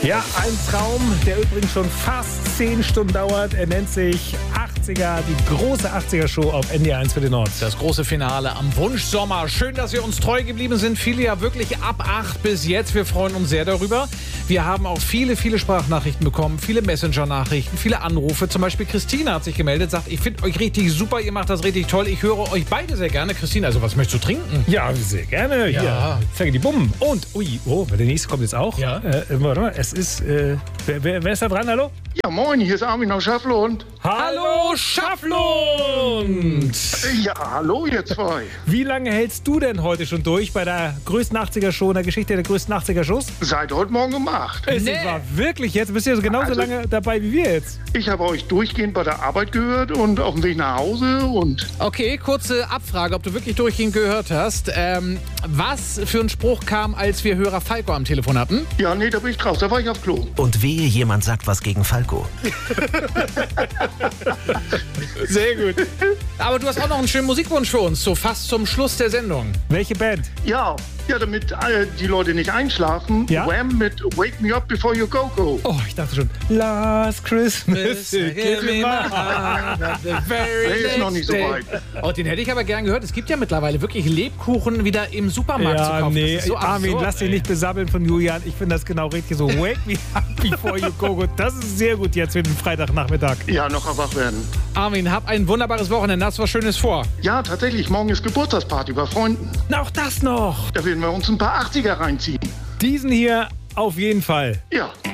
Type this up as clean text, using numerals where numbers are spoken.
Ja, ein Traum, der übrigens schon fast 10 Stunden dauert. Er nennt sich 80er, die große 80er-Show auf NDR1 für den Nord. Das große Finale am Wunschsommer. Schön, dass wir uns treu geblieben sind. Viele ja wirklich ab 8 bis jetzt. Wir freuen uns sehr darüber. Wir haben auch viele Sprachnachrichten bekommen, viele Messenger-Nachrichten, viele Anrufe. Zum Beispiel Christina hat sich gemeldet, sagt, ich finde euch richtig super, ihr macht das richtig toll. Ich höre euch beide sehr gerne. Christina, also was möchtest du trinken? Ja, sehr gerne. Ja. Hier, zeige die Bumm. Und, der nächste kommt jetzt auch. Ja. Warte mal, es ist, wer ist da dran, hallo? Ja, moin, hier ist Armin aus Schafflund. Hallo, Schafflund! Ja, hallo ihr zwei. Wie lange hältst du denn heute schon durch bei der größten 80er-Show, in der Geschichte der größten 80er-Shows? Seit heute Morgen um 8. Es war wirklich jetzt, bist du ja genauso lange dabei wie wir jetzt. Ich habe euch durchgehend bei der Arbeit gehört und auf dem Weg nach Hause und... Okay, kurze Abfrage, ob du wirklich durchgehend gehört hast. Was für ein Spruch kam, als wir Hörer Falco am Telefon hatten? Ja, nee, da bin ich draus, da war ich auf Klo. Und wehe, jemand sagt was gegen Falco. Sehr gut. Aber du hast auch noch einen schönen Musikwunsch für uns, so fast zum Schluss der Sendung. Welche Band? Ja, damit die Leute nicht einschlafen. Ja? Wham mit Wake Me Up Before You Go Go. Oh, ich dachte schon. Last Christmas. Give me my heart at the very Nee, ist noch nicht so next day. weit. Oh, den hätte ich aber gern gehört. Es gibt ja mittlerweile wirklich Lebkuchen wieder im Supermarkt zu Ja, kaufen. nee, Das ist so Armin, absurd, lass dich nicht besabbeln von Julian. Ich finde das genau richtig so. Wake me up before you go go. Das ist sehr gut jetzt für den Freitagnachmittag. Ja, noch erwach werden. Armin, hab ein wunderbares Wochenende. Hast was Schönes vor? Ja, tatsächlich, morgen ist Geburtstagsparty bei Freunden. Na, auch das noch. Da werden wir uns ein paar 80er reinziehen. Diesen hier auf jeden Fall. Ja.